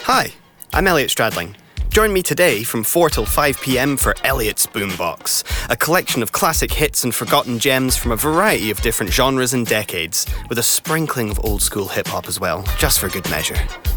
Hi, I'm Elliot Stradling. Join me today from 4 till 5 p.m. for Elliot's Boombox, a collection of classic hits and forgotten gems from a variety of different genres and decades, with a sprinkling of old school hip-hop as well, just for good measure.